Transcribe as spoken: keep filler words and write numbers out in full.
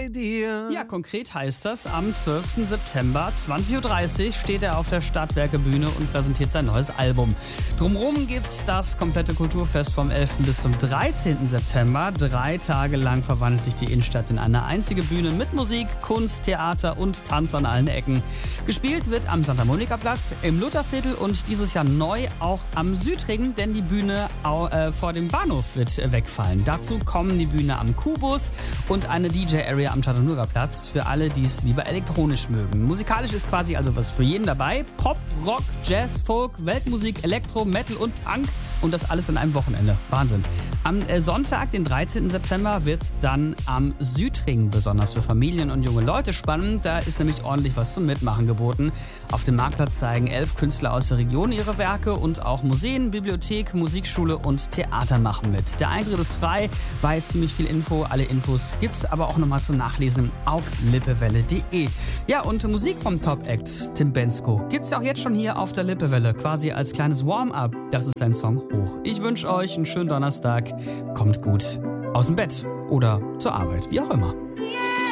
bei dir. Ja, konkret heißt das, am zwölften September, zwanzig Uhr dreißig, steht er auf der Stadtwerke Bühne und präsentiert sein neues Album. Drumherum gibt's das komplette Kulturfest vom elften bis zum dreizehnten September. Drei Tage lang verwandelt sich die Innenstadt in eine einzige Bühne mit Musik, Kunst, Theater und Tanz an allen Ecken. Gespielt wird am Santa Monica Platz, im Lutherviertel und dieses Jahr neu auch am Südring, denn die Bühne äh, vor dem Bahnhof wird wegfallen. Dazu kommen die Bühne am Kubus und eine D J-Area am Chattanooga Platz für alle, die es lieber elektronisch mögen. Musikalisch ist quasi also was für jeden dabei. Pop, Rock, Jazz, Folk, Weltmusik, Elektro, Metal und Punk und das alles an einem Wochenende. Wahnsinn. Am äh, Sonntag, den dreizehnten September, wird dann am Südring besonders für Familien und junge Leute spannend. Da ist nämlich ordentlich was zum Mitmachen geboten. Auf dem Marktplatz zeigen elf Künstler aus der Region ihre Werke und auch Museen, Bibliothek, Musikschule und Theater machen mit. Der Eintritt ist frei, war jetzt ziemlich viel Info. Alle Infos gibt's aber auch nochmal zum Nachlesen auf lippewelle punkt de. Ja, und Musik vom Top-Act Tim Bendzko gibt's auch jetzt schon hier auf der Lippewelle, quasi als kleines Warm-up. Das ist sein Song Hoch. Ich wünsche euch einen schönen Donnerstag. Kommt gut aus dem Bett oder zur Arbeit, wie auch immer.